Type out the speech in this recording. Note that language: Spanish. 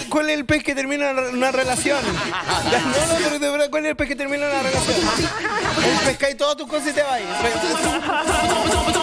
¿Cuál es el pez que termina una relación? No, ¿cuál es el pez que termina una relación? El pescáis todas tus cosas y te vais.